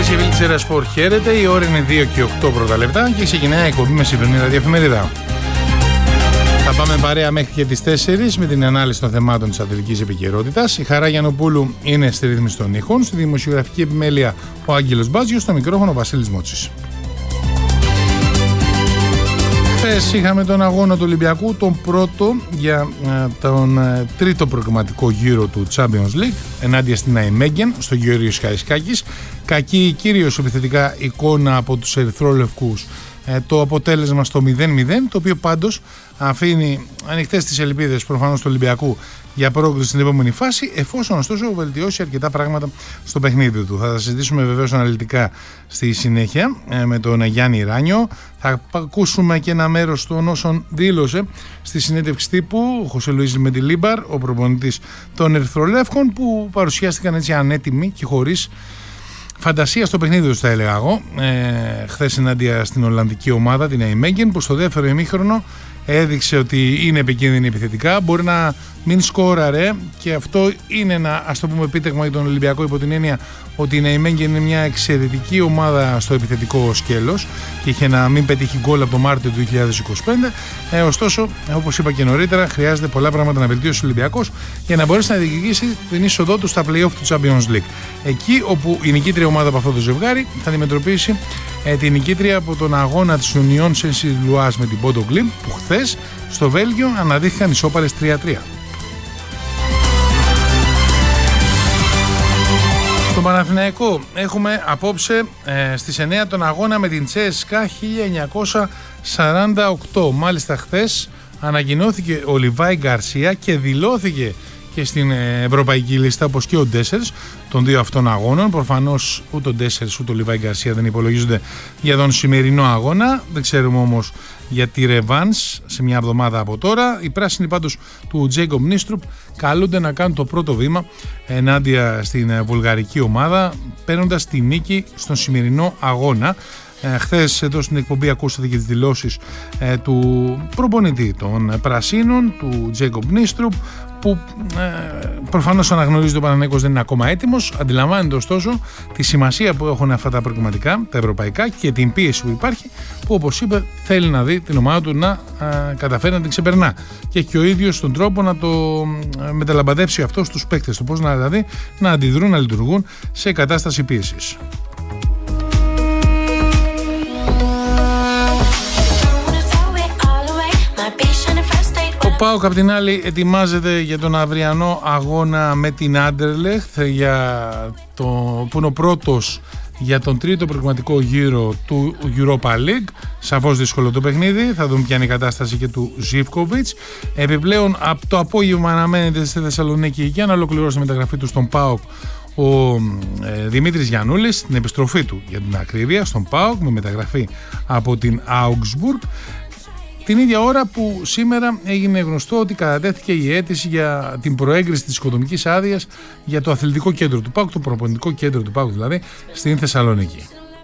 Παρασκευή της Έρα Σπορ χαίρετε. Η ώρα είναι 2 και 8 πρώτα λεπτά και ξεκινάει η εκπομπή με σημερινή ραδιοεφημερίδα. Θα πάμε παρέα μέχρι και τις 4 με την ανάλυση των θεμάτων της αθλητικής επικαιρότητας. Η Χαρά Γιαννοπούλου είναι στη ρύθμιση των ήχων. Στη δημοσιογραφική επιμέλεια ο Άγγελος Μπάτζιος. Στο μικρόφωνο ο Βασίλης Μότσης. Χθες είχαμε τον αγώνα του Ολυμπιακού, τον πρώτο για τον τρίτο προκριματικό γύρο του Champions League ενάντια στην Αϊμέγγεν στο Γεώργιος Καραϊσκάκης. Κακή κυρίως επιθετικά εικόνα από τους ερυθρόλευκους, το αποτέλεσμα στο 0-0, το οποίο πάντως αφήνει ανοιχτές τις ελπίδες προφανώς του Ολυμπιακού για πρόκριση στην επόμενη φάση, εφόσον ωστόσο βελτιώσει αρκετά πράγματα στο παιχνίδι του. Θα τα συζητήσουμε βεβαίως αναλυτικά στη συνέχεια με τον Γιάννη Ράνιο. Θα ακούσουμε και ένα μέρος των όσων δήλωσε στη συνέντευξη τύπου ο Χωσέ Λουίς Μεντιλίμπαρ, ο προπονητής των Ερυθρολεύκων, που παρουσιάστηκαν έτσι ανέτοιμοι και χωρίς φαντασία στο παιχνίδι τους, θα έλεγα εγώ, χθες ενάντια στην Ολλανδική ομάδα, την Αϊμέγγεν, που στο δεύτερο ημίχρονο έδειξε ότι είναι επικίνδυνη επιθετικά, μπορεί να μην σκόραρε και αυτό είναι ένα, ας το πούμε, επίτευγμα για τον Ολυμπιακό, υπό την έννοια ότι η Αϊμέγγεν είναι μια εξαιρετική ομάδα στο επιθετικό σκέλος και είχε να μην πετύχει γκολ από το Μάρτιο του 2025. Ωστόσο, όπως είπα και νωρίτερα, χρειάζεται πολλά πράγματα να βελτιώσει ο Ολυμπιακός για να μπορέσει να διεκδικήσει την είσοδό του στα play-off του Champions League. Εκεί όπου η νικήτρια ομάδα από αυτό το ζευγάρι θα αντιμετωπίσει την νικήτρια από τον αγώνα της Union Saint-Gilloise με την Bodo Glimt, που χθες στο Βέλγιο αναδείχθηκαν ισόπαλες 3-3. Στον Παναθηναϊκό έχουμε απόψε στις 9 τον αγώνα με την CSKA 1948. Μάλιστα χθες ανακοινώθηκε ο Λιβάι Γκαρσία και δηλώθηκε και στην ευρωπαϊκή λίστα, όπως και ο Ντέσσερς των δύο αυτών αγώνων. Προφανώς ούτε ο Ντέσσερς ούτε ο Λιβάι Γκαρσία δεν υπολογίζονται για τον σημερινό αγώνα. Δεν ξέρουμε όμως για τη ρεβάνς σε μια εβδομάδα από τώρα. Οι πράσινοι πάντως του Τζέικομπ Νίστρουπ καλούνται να κάνουν το πρώτο βήμα ενάντια στην βουλγαρική ομάδα, παίρνοντας τη νίκη στον σημερινό αγώνα. Χθες εδώ στην εκπομπή ακούσατε και τις δηλώσεις του προπονητή των Πρασίνων, του Τζέικομπ Νίστρουπ, που προφανώς αναγνωρίζει ότι ο Παναθηναϊκός δεν είναι ακόμα έτοιμος. Αντιλαμβάνεται ωστόσο τη σημασία που έχουν αυτά τα προκριματικά, τα ευρωπαϊκά, και την πίεση που υπάρχει, που όπως είπε θέλει να δει την ομάδα του να καταφέρει να την ξεπερνά. Και έχει και ο ίδιος τον τρόπο να το μεταλαμπαδεύσει αυτό στους παίκτες, το πώς δηλαδή να αντιδρούν, να λειτουργούν σε κατάσταση πίεσης. Ο ΠΑΟΚ απ' την άλλη ετοιμάζεται για τον αυριανό αγώνα με την Άντερλεχτ, που είναι ο πρώτος για τον τρίτο προκριματικό γύρο του Europa League. Σαφώς δύσκολο το παιχνίδι, θα δούμε ποια είναι η κατάσταση και του Ζίβκοβιτς. Επιπλέον από το απόγευμα αναμένεται στη Θεσσαλονίκη για να ολοκληρώσει τη μεταγραφή του στον ΠΑΟΚ ο Δημήτρης Γιαννούλης, την επιστροφή του για την ακρίβεια στον ΠΑΟΚ με μεταγραφή από την Augsburg. Την ίδια ώρα που σήμερα έγινε γνωστό ότι κατατέθηκε η αίτηση για την προέγκριση της οικοδομικής άδειας για το αθλητικό κέντρο του ΠΑΟΚ, το προπονητικό κέντρο του ΠΑΟΚ δηλαδή, στην Θεσσαλονίκη.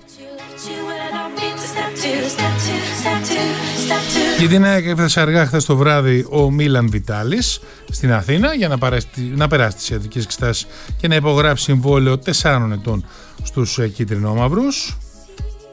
Και την έφτασε αργά χθες το βράδυ ο Μίλαν Βιτάλης στην Αθήνα για να περάσει τις ιατρικές εξετάσεις και να υπογράψει συμβόλαιο 4 ετών στους κίτρινο-μαύρους.